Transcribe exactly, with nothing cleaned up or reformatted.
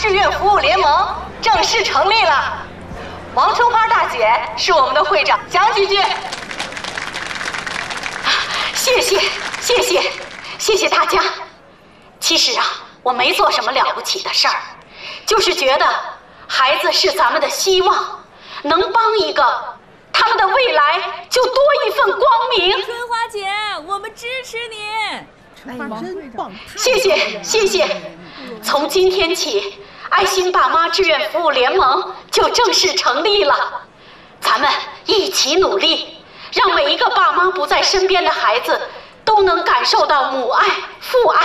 志愿服务联盟正式成立了。王春花大姐是我们的会长，讲几句。谢谢，谢谢，谢谢大家。其实啊，我没做什么了不起的事儿，就是觉得孩子是咱们的希望，能帮一个，他们的未来就多一份光明。 春花姐，我们支持你。 哎，真棒！ 谢谢，谢谢。从今天起，爱心爸妈志愿服务联盟就正式成立了。咱们一起努力，让每一个爸妈不在身边的孩子都能感受到母爱、父爱。